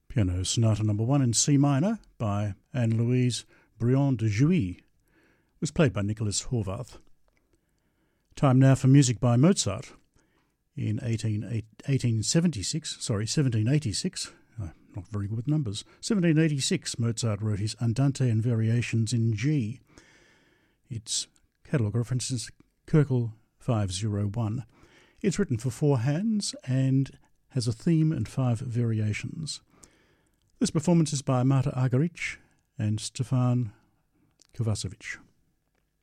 Piano Sonata No. 1 in C minor by Anne-Louise Briand de Jouy was played by Nicholas Horvath. Time now for music by Mozart. In 1786, not very good with numbers, 1786, Mozart wrote his Andante and Variations in G. Its catalogue reference is Köchel 501. It's written for 4 hands and has a theme and 5 variations. This performance is by Marta Argerich and Stefan Kovacevic.